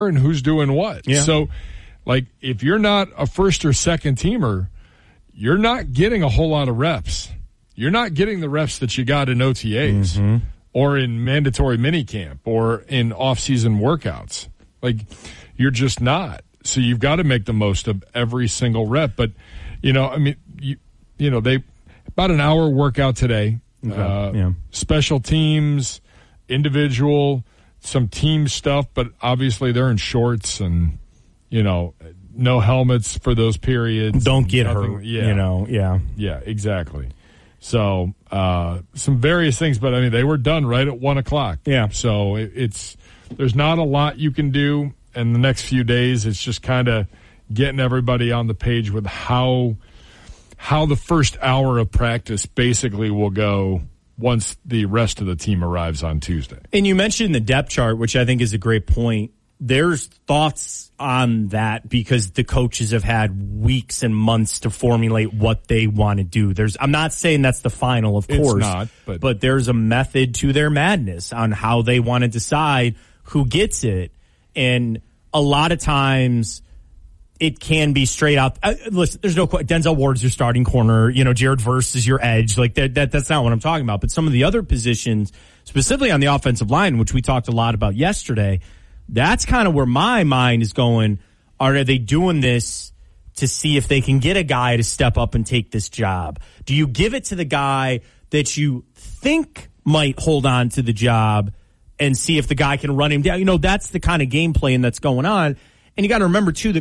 and who's doing what. Yeah. So, like, if you're not a first or second teamer, you're not getting a whole lot of reps. You're not getting the reps that you got in OTAs or in mandatory minicamp or in off-season workouts. Like, you're just not. So you've got to make the most of every single rep. But, you know, I mean, they about an hour workout today. Special teams, individual, some team stuff, but obviously they're in shorts and, you know, no helmets for those periods. Don't get hurt. Yeah. Yeah, exactly. So some various things, but I mean, they were done right at 1:00. Yeah. So there's not a lot you can do in the next few days. It's just kind of getting everybody on the page with how the first hour of practice basically will go once the rest of the team arrives on Tuesday. And you mentioned the depth chart, which I think is a great point. There's thoughts on that because the coaches have had weeks and months to formulate what they want to do. I'm not saying that's the final, of course. It's not, but there's a method to their madness on how they want to decide who gets it. And a lot of times it can be straight out. Listen, there's no question. Denzel Ward's your starting corner. You know, Jared Verse is your edge. Like that's not what I'm talking about. But some of the other positions, specifically on the offensive line, which we talked a lot about yesterday, that's kind of where my mind is going. Are they doing this to see if they can get a guy to step up and take this job? Do you give it to the guy that you think might hold on to the job and see if the guy can run him down? You know, that's the kind of game plan that's going on. And you got to remember, too,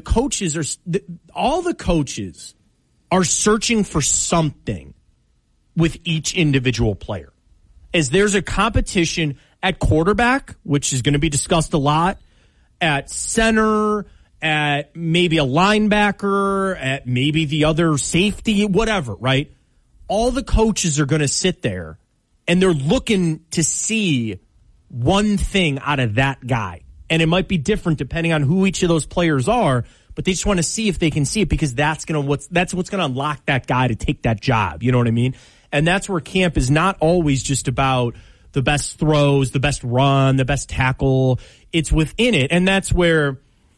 all the coaches are searching for something with each individual player. As there's a competition at quarterback, which is going to be discussed a lot, at center, at maybe a linebacker, at maybe the other safety, whatever, right? All the coaches are going to sit there, and they're looking to see one thing out of that guy. And it might be different depending on who each of those players are, but they just want to see if they can see it because that's what's going to unlock that guy to take that job. You know what I mean? And that's where camp is not always just about the best throws, the best run, the best tackle. It's within it. And that's where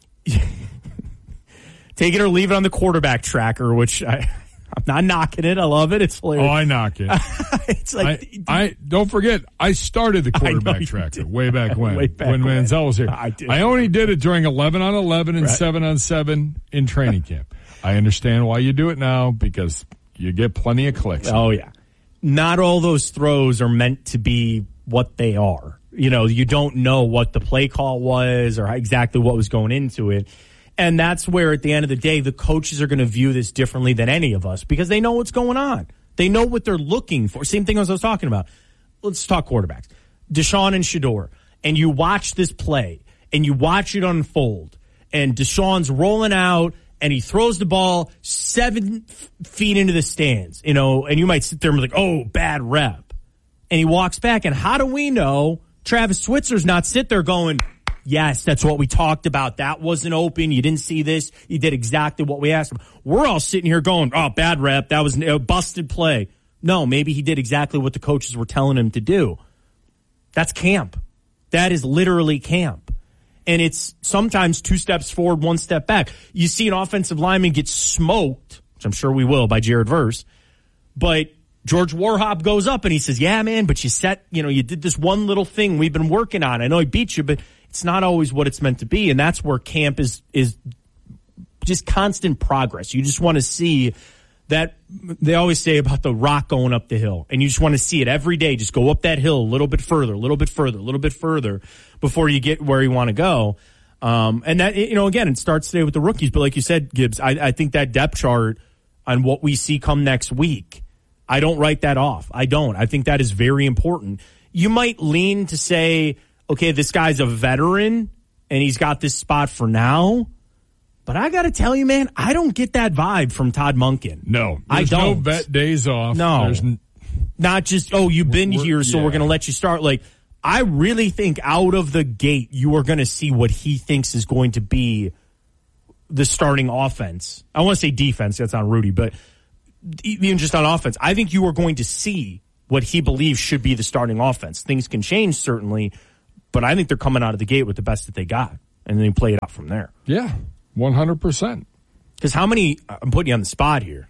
take it or leave it on the quarterback tracker, which I'm not knocking it. I love it. It's hilarious. Oh, I knock it. It's like I don't forget. I started the quarterback tracker way back when Manziel was here. I only did it during 11-on-11 and 7-on-7 in training camp. I understand why you do it now because you get plenty of clicks. Oh yeah, not all those throws are meant to be what they are. You know, you don't know what the play call was or exactly what was going into it. And that's where, at the end of the day, the coaches are going to view this differently than any of us because they know what's going on. They know what they're looking for. Same thing as I was talking about. Let's talk quarterbacks. Deshaun and Shedeur. And you watch this play, and you watch it unfold. And Deshaun's rolling out, and he throws the ball 7 feet into the stands. You know, and you might sit there and be like, oh, bad rep. And he walks back, and how do we know Travis Switzer's not sit there going, yes, that's what we talked about. That wasn't open. You didn't see this. You did exactly what we asked him. We're all sitting here going, oh, bad rep. That was a busted play. No, maybe he did exactly what the coaches were telling him to do. That's camp. That is literally camp. And it's sometimes 2 steps forward, 1 step back. You see an offensive lineman get smoked, which I'm sure we will, by Jared Verse. But George Warhop goes up and he says, yeah, man, but you did this one little thing we've been working on. I know he beat you, but it's not always what it's meant to be, and that's where camp is just constant progress. You just want to see that. They always say about the rock going up the hill, and you just want to see it every day. Just go up that hill a little bit further, a little bit further, a little bit further before you get where you want to go. And that, again, it starts today with the rookies. But like you said, Gibbs, I think that depth chart on what we see come next week, I don't write that off. I don't. I think that is very important. You might lean to say, okay, this guy's a veteran and he's got this spot for now. But I got to tell you, man, I don't get that vibe from Todd Monken. No, I don't. No vet days off. No, not just, you've been here, so we're going to let you start. Like, I really think out of the gate, you are going to see what he thinks is going to be the starting offense. I want to say defense. That's not Rudy, but even just on offense, I think you are going to see what he believes should be the starting offense. Things can change, certainly, but I think they're coming out of the gate with the best that they got. and then you play it out from there. Yeah, 100%. Because how many? I'm putting you on the spot here.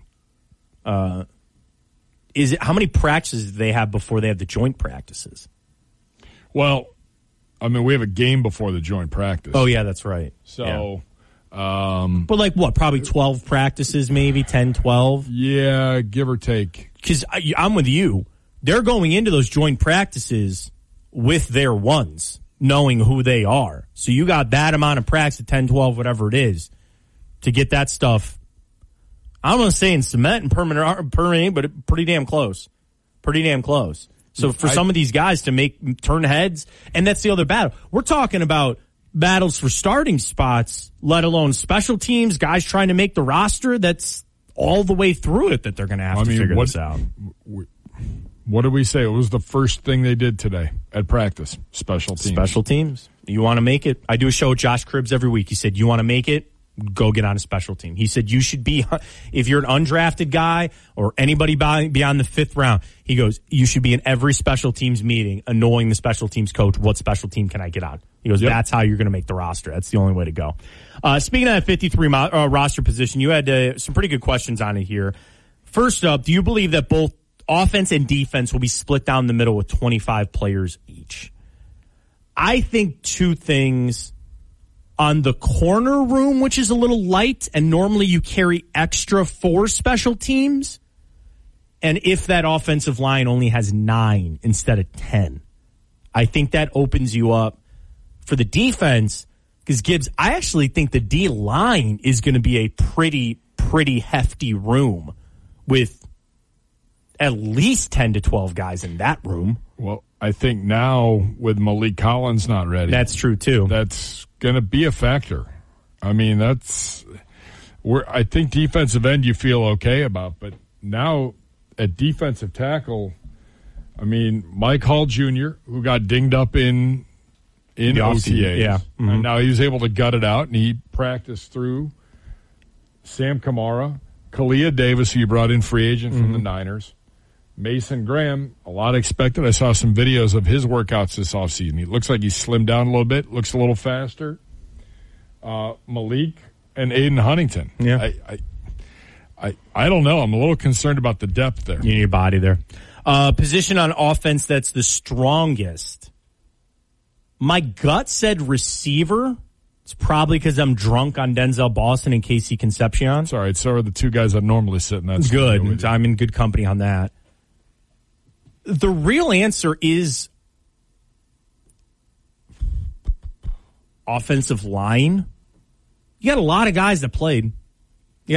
Is it how many practices do they have before they have the joint practices? Well, I mean, we have a game before the joint practice. Oh yeah, that's right. So, but like what? Probably 12 practices, maybe 10, 12. Yeah, give or take. Because I'm with you. They're going into those joint practices with their ones, knowing who they are. So you got that amount of practice, 10, 12, whatever it is, to get that stuff. I don't want to say in cement and permanent, but pretty damn close. Pretty damn close. So for some of these guys to turn heads, and that's the other battle. We're talking about battles for starting spots, let alone special teams, guys trying to make the roster. That's all the way through it that they're going to have to figure this out. What did we say? It was the first thing they did today at practice. Special teams. Special teams. You want to make it? I do a show with Josh Cribbs every week. He said, you want to make it? Go get on a special team. He said, you should be, if you're an undrafted guy or anybody beyond the 5th round, he goes, you should be in every special teams meeting, knowing the special teams coach, what special team can I get on? He goes, that's how you're going to make the roster. That's the only way to go. Speaking of that 53 roster position, you had some pretty good questions on it here. First up, do you believe that both offense and defense will be split down the middle with 25 players each? I think two things. On the corner room, which is a little light, and normally you carry extra for special teams. And if that offensive line only has 9 instead of 10, I think that opens you up for the defense. Because Gibbs, I actually think the D line is going to be a pretty hefty room with at least 10 to 12 guys in that room. Well, I think now with Malik Collins not ready. That's true, too. That's going to be a factor. I mean, I think defensive end you feel okay about, but now at defensive tackle, I mean, Mike Hall Jr., who got dinged up in OTAs. Yeah. Mm-hmm. And now he was able to gut it out, and he practiced through Sam Kamara, Kalia Davis, who you brought in free agent from the Niners, Mason Graham, a lot expected. I saw some videos of his workouts this offseason. He looks like he's slimmed down a little bit, looks a little faster. Malik and Aiden Huntington. Yeah. I don't know. I'm a little concerned about the depth there. You need a body there. Position on offense that's the strongest. My gut said receiver. It's probably because I'm drunk on Denzel Boston and Casey Concepcion. It's all right. So are the two guys that normally sit in that. Good. I'm in good company on that. The real answer is offensive line. You got a lot of guys that played. You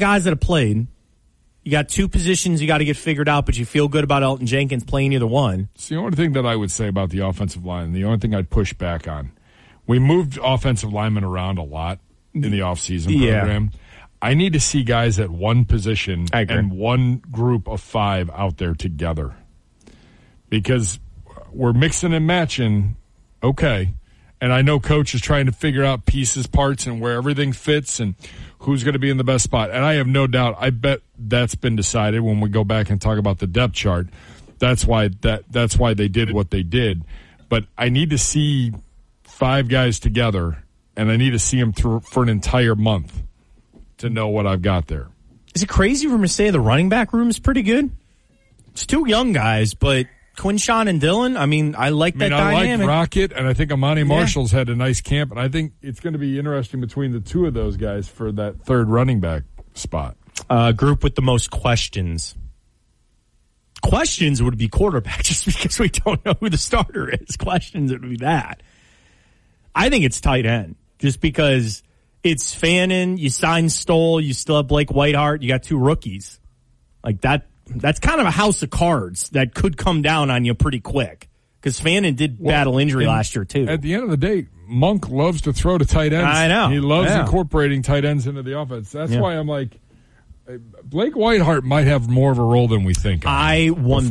got 2 positions you got to get figured out, but you feel good about Elton Jenkins playing either one. It's the only thing that I would say about the offensive line, the only thing I'd push back on. We moved offensive linemen around a lot in the offseason program. I need to see guys at one position and one group of 5 out there together. Because we're mixing and matching, okay. And I know Coach is trying to figure out pieces, parts, and where everything fits and who's going to be in the best spot. And I have no doubt, I bet that's been decided when we go back and talk about the depth chart. That's why they did what they did. But I need to see 5 guys together, and I need to see them for an entire month to know what I've got there. Is it crazy for me to say the running back room is pretty good? It's 2 young guys, but Quinshawn and Dillon, I mean, I like that dynamic. I like Rocket, and I think Amani Marshall's had a nice camp, and I think it's going to be interesting between the 2 of those guys for that 3rd running back spot. Group with the most questions. Questions would be quarterback, just because we don't know who the starter is. Questions would be that. I think it's tight end, just because it's Fannin, you sign Stoll, you still have Blake Whiteheart, you got 2 rookies. Like that. That's kind of a house of cards that could come down on you pretty quick, because Fannin did battle injury last year, too. At the end of the day, Monk loves to throw to tight ends. I know. He loves incorporating tight ends into the offense. That's why I'm like, Blake Whitehart might have more of a role than we think. I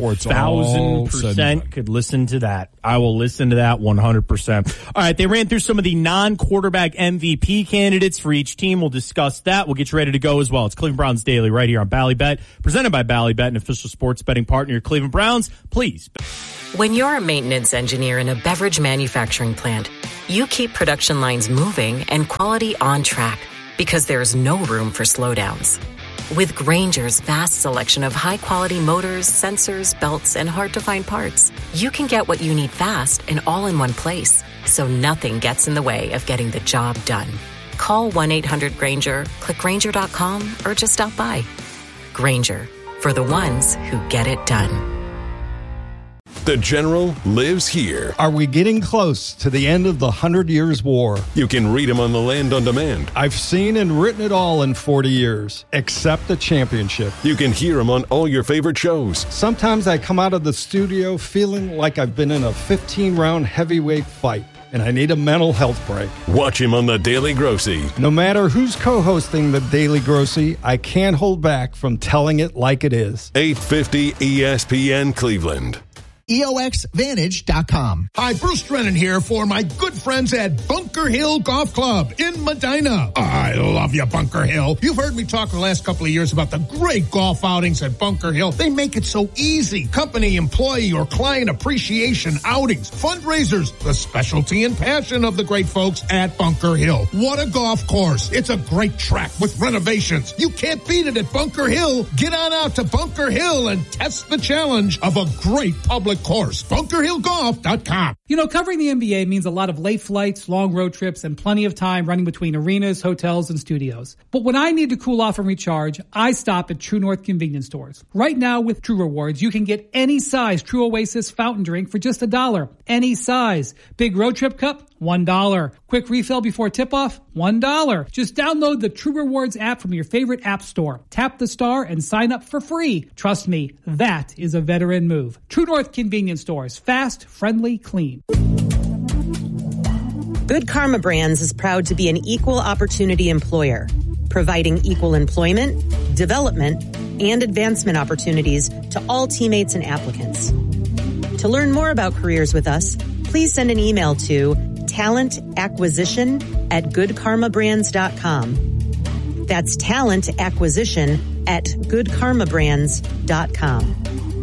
1,000% could listen to that. I will listen to that 100%. All right, they ran through some of the non-quarterback MVP candidates for each team. We'll discuss that. We'll get you ready to go as well. It's Cleveland Browns Daily right here on Bally Bet, presented by Bally Bet, an official sports betting partner of Cleveland Browns. Please. When you're a maintenance engineer in a beverage manufacturing plant, you keep production lines moving and quality on track because there's no room for slowdowns. With Grainger's vast selection of high-quality motors, sensors, belts, and hard-to-find parts, you can get what you need fast and all in one place, so nothing gets in the way of getting the job done. Call 1-800-GRAINGER, click Grainger.com, or just stop by. Grainger, for the ones who get it done. The General lives here. Are we getting close to the end of the 100 Years' War? You can read him on the Land on Demand. I've seen and written it all in 40 years, except the championship. You can hear him on all your favorite shows. Sometimes I come out of the studio feeling like I've been in a 15-round heavyweight fight, and I need a mental health break. Watch him on The Daily Grossy. No matter who's co-hosting The Daily Grossy, I can't hold back from telling it like it is. 850 ESPN Cleveland. EOXVantage.com. Hi, Bruce Drennan here for my good friends at Bunker Hill Golf Club in Medina. I love you, Bunker Hill. You've heard me talk the last couple of years about the great golf outings at Bunker Hill. They make it so easy. Company, employee, or client appreciation outings, fundraisers, the specialty and passion of the great folks at Bunker Hill. What a golf course. It's a great track with renovations. You can't beat it at Bunker Hill. Get on out to Bunker Hill and test the challenge of a great public course. BunkerHillGolf.com. You know, covering the NBA means a lot of late flights, long road trips, and plenty of time running between arenas, hotels, and studios. But when I need to cool off and recharge, I stop at True North convenience stores. Right now with True Rewards, you can get any size True Oasis fountain drink for just $1. Any size. Big road trip cup? $1. Quick refill before tip-off? $1. Just download the True Rewards app from your favorite app store. Tap the star and sign up for free. Trust me, that is a veteran move. True North convenience stores. Fast, friendly, clean. Good Karma Brands is proud to be an equal opportunity employer, providing equal employment, development, and advancement opportunities to all teammates and applicants. To learn more about careers with us, please send an email to talentacquisition@goodkarmabrands.com. That's talentacquisition@goodkarmabrands.com.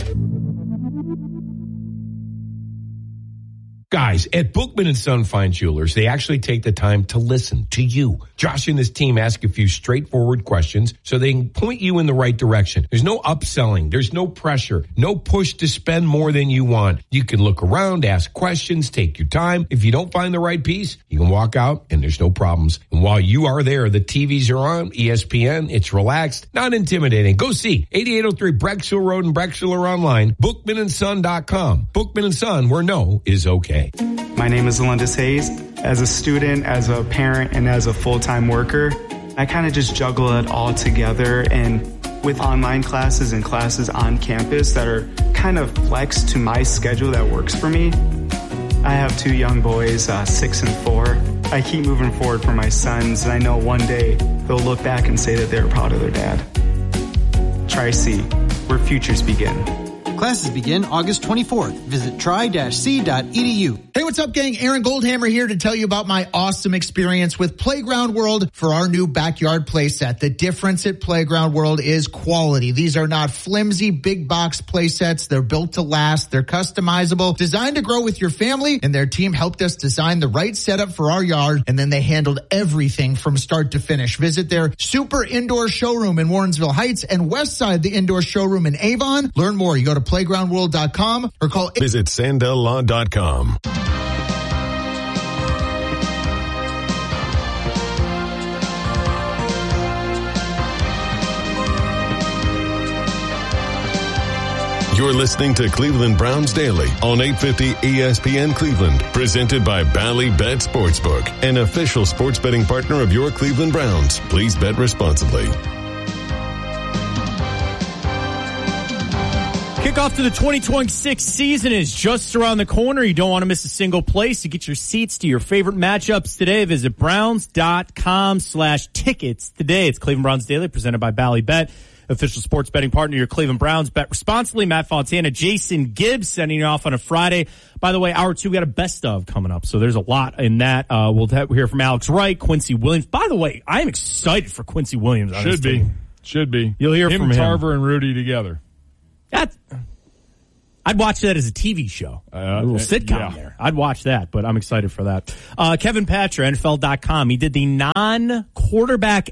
Guys, at Bookman & Son Fine Jewelers, they actually take the time to listen to you. Josh and his team ask a few straightforward questions so they can point you in the right direction. There's no upselling. There's no pressure. No push to spend more than you want. You can look around, ask questions, take your time. If you don't find the right piece, you can walk out and there's no problems. And while you are there, the TVs are on, ESPN, it's relaxed, not intimidating. Go see 8803 Brecksville Road in Brecksville or online, bookmanandson.com. Bookman & Son, where no is okay. My name is Alundis Hayes. As a student, as a parent, and as a full-time worker, I kind of just juggle it all together. And with online classes and classes on campus that are kind of flexed to my schedule that works for me, I have two young boys, 6 and 4. I keep moving forward for my sons, and I know one day they'll look back and say that they're proud of their dad. Tri-C, where futures begin. Classes begin August 24th. Visit tri-c.edu. Hey, what's up, gang? Aaron Goldhammer here to tell you about my awesome experience with Playground World for our new backyard play set. The difference at Playground World is quality. These are not flimsy, big box play sets. They're built to last. They're customizable, designed to grow with your family, and their team helped us design the right setup for our yard, and then they handled everything from start to finish. Visit their super indoor showroom in Warrensville Heights and Westside, the indoor showroom in Avon. Learn more. You go to playgroundworld.com or call. Visit sandellaw.com. You're listening to Cleveland Browns Daily on 850 ESPN Cleveland, presented by Bally Bet Sportsbook, an official sports betting partner of your Cleveland Browns. Please bet responsibly. Kickoff to the 2026 season is just around the corner. You don't want to miss a single place. To get your seats to your favorite matchups today, visit Browns.com/tickets today. It's Cleveland Browns Daily, presented by Bally Bet, official sports betting partner of your Cleveland Browns. Bet responsibly. Matt Fontana, Jason Gibbs, sending you off on a Friday. By the way, hour 2, we got a best of coming up, so there's a lot in that. We'll hear from Alex Wright, Quincy Williams. By the way, I am excited for Quincy Williams. Should be. You'll hear from him. Tarver and Rudy together. I'd watch that as a TV show, a little sitcom there. I'd watch that, but I'm excited for that. Kevin Patra, NFL.com, he did the non-quarterback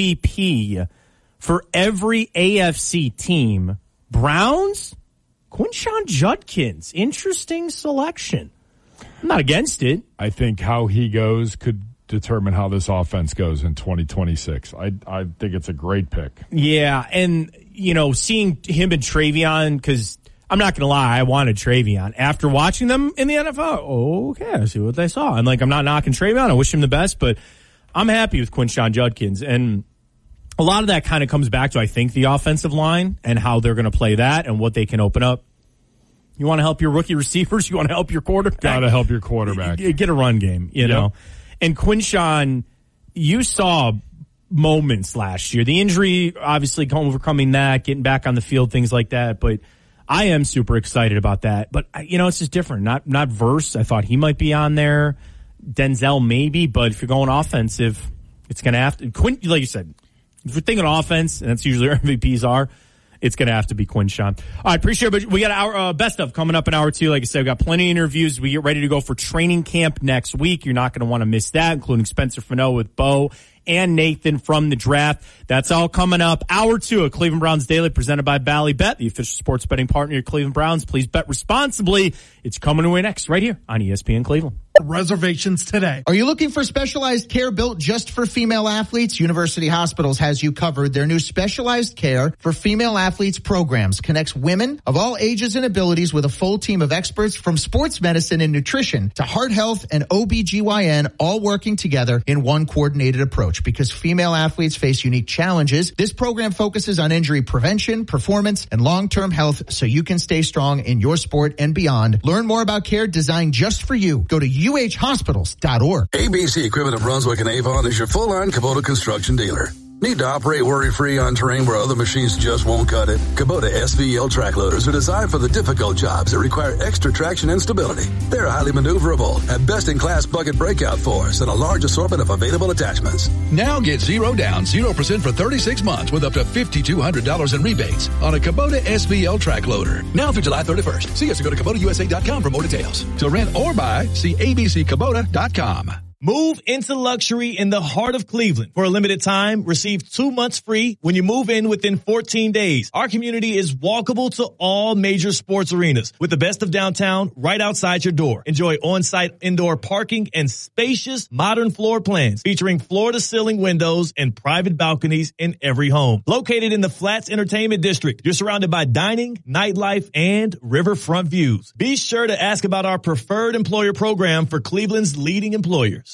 MVP for every AFC team. Browns, Quinshon Judkins. Interesting selection. I'm not against it. I think how he goes could determine how this offense goes in 2026. I think it's a great pick. Yeah, and, seeing him and Travion, because I'm not going to lie, I wanted Travion. After watching them in the NFL, okay, I see what they saw. And, I'm not knocking Travion. I wish him the best, but I'm happy with Quinshon Judkins. And a lot of that kind of comes back to, I think, the offensive line and how they're going to play that and what they can open up. You want to help your rookie receivers? You want to help your quarterback? Got to help your quarterback. Get a run game, you know. And Quinshon, you saw moments last year. The injury, obviously, overcoming that, getting back on the field, things like that. But I am super excited about that. But, it's just different. Not Verse. I thought he might be on there. Denzel maybe. But if you're going offensive, it's going to have to. Like you said, if we're thinking offense, and that's usually where MVPs are, it's going to have to be Quinshon. All right, appreciate it. But we got our best of coming up in hour 2. Like I said, we got plenty of interviews. We get ready to go for training camp next week. You're not going to want to miss that, including Spencer Fano with Bo and Nathan from the draft. That's all coming up. Hour 2 of Cleveland Browns Daily, presented by Bally Bet, the official sports betting partner of Cleveland Browns. Please bet responsibly. It's coming away next right here on ESPN Cleveland. Reservations today. Are you looking for specialized care built just for female athletes? University Hospitals has you covered. Their new specialized care for female athletes programs connects women of all ages and abilities with a full team of experts from sports medicine and nutrition to heart health and OBGYN, all working together in one coordinated approach. Because female athletes face unique challenges, this program focuses on injury prevention, performance, and long-term health so you can stay strong in your sport and beyond. Learn more about care designed just for you. Go to uhhospitals.org. ABC Equipment of Brunswick and Avon is your full-line Kubota construction dealer. Need to operate worry-free on terrain where other machines just won't cut it? Kubota SVL track loaders are designed for the difficult jobs that require extra traction and stability. They're highly maneuverable, have best-in-class bucket breakout force, and a large assortment of available attachments. Now get 0 down, 0% for 36 months with up to $5,200 in rebates on a Kubota SVL track loader. Now through July 31st. See us or go to KubotaUSA.com for more details. To rent or buy, see abckubota.com. Move into luxury in the heart of Cleveland. For a limited time, receive 2 months free when you move in within 14 days. Our community is walkable to all major sports arenas with the best of downtown right outside your door. Enjoy on-site indoor parking and spacious modern floor plans featuring floor-to-ceiling windows and private balconies in every home. Located in the Flats Entertainment District, you're surrounded by dining, nightlife, and riverfront views. Be sure to ask about our preferred employer program for Cleveland's leading employers.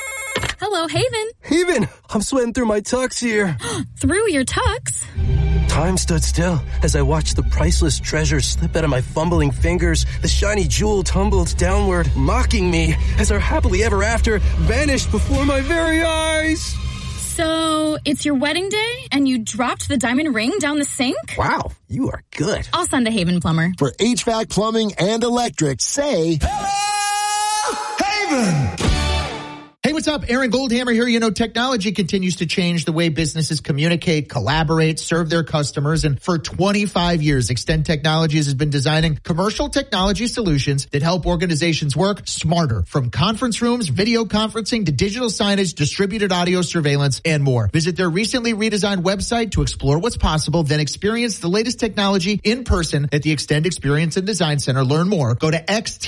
Hello, Haven. Haven, I'm sweating through my tux here. Through your tux? Time stood still as I watched the priceless treasure slip out of my fumbling fingers. The shiny jewel tumbled downward, mocking me as our happily ever after vanished before my very eyes. So, it's your wedding day and you dropped the diamond ring down the sink? Wow, you are good. I'll send a Haven plumber. For HVAC, plumbing, and electric, say... Hello, Haven! Hey, what's up? Aaron Goldhammer here. You know, technology continues to change the way businesses communicate, collaborate, serve their customers. And for 25 years, Extend Technologies has been designing commercial technology solutions that help organizations work smarter. From conference rooms, video conferencing, to digital signage, distributed audio surveillance, and more. Visit their recently redesigned website to explore what's possible, then experience the latest technology in person at the Extend Experience and Design Center. Learn more. Go to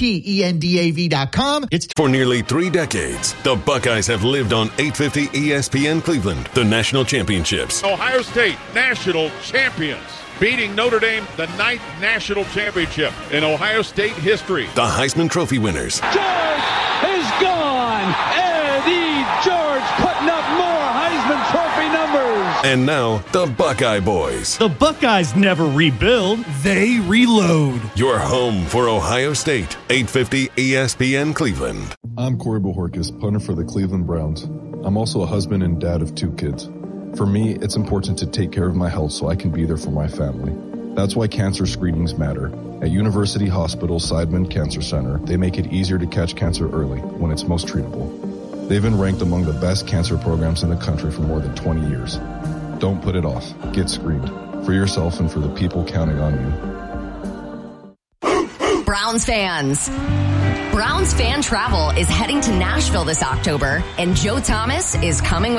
xtendav.com. It's for nearly 3 decades, the Buckeyes have lived on 850 ESPN Cleveland, the national championships. Ohio State, national champions, beating Notre Dame, the 9th national championship in Ohio State history. The Heisman Trophy winners. George is gone. Eddie George putting up more Heisman Trophy numbers. And now, the Buckeye Boys. The Buckeyes never rebuild, they reload. Your home for Ohio State, 850 ESPN Cleveland. I'm Corey Bojorquez, punter for the Cleveland Browns. I'm also a husband and dad of 2 kids. For me, it's important to take care of my health so I can be there for my family. That's why cancer screenings matter. At University Hospital Seidman Cancer Center, they make it easier to catch cancer early when it's most treatable. They've been ranked among the best cancer programs in the country for more than 20 years. Don't put it off. Get screened. For yourself and for the people counting on you. Browns fans. Browns Fan Travel is heading to Nashville this October, and Joe Thomas is coming with